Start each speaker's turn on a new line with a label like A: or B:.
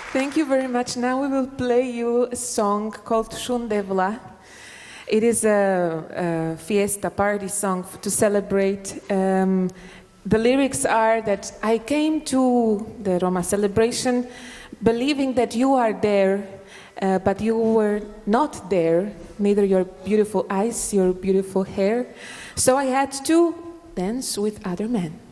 A: Thank you very much. Now we will play you a song called Shundevla. It is a fiesta party song to celebrate. The lyrics are that I came to the Roma celebration believing that you are there, but you were not there, neither your beautiful eyes, your beautiful hair. So I had to dance with other men.